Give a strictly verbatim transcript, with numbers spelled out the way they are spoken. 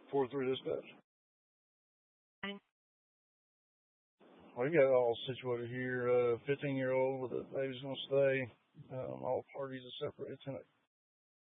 four three dispatch. Okay. We've got it all situated here. Uh, fifteen year old with a baby's going to stay. Um, all parties are separated tonight.